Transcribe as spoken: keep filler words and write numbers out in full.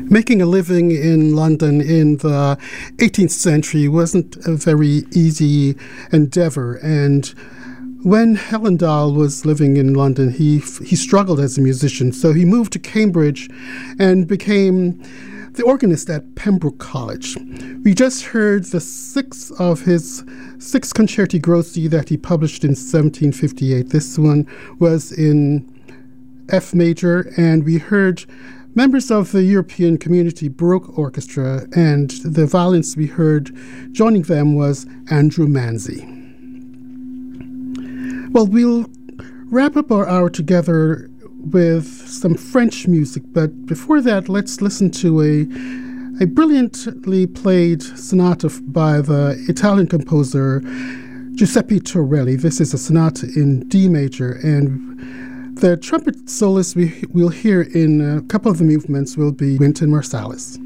Making a living in London in the eighteenth century wasn't a very easy endeavor, and when Helen Dahl was living in London, he he struggled as a musician, so he moved to Cambridge and became the organist at Pembroke College. We just heard the sixth of his six concerti grossi that he published in seventeen fifty-eight. This one was in F major, and we heard members of the European Community Baroque Orchestra, and the violins we heard joining them was Andrew Manzi. Well, we'll wrap up our hour together with some French music, but before that, let's listen to a, a brilliantly played sonata by the Italian composer Giuseppe Torelli. This is a sonata in D major, and the trumpet soloist we will hear in a couple of the movements will be Wynton Marsalis.